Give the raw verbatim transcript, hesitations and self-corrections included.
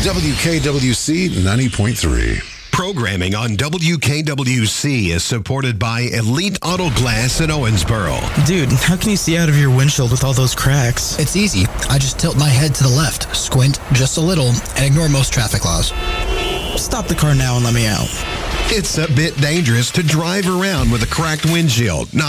W K W C ninety point three. Programming on W K W C is supported by Elite Auto Glass in Owensboro. Dude, how can you see out of your windshield with all those cracks? It's easy. I just tilt my head to the left, squint just a little, and ignore most traffic laws. Stop the car now and let me out. It's a bit dangerous to drive around with a cracked windshield. Not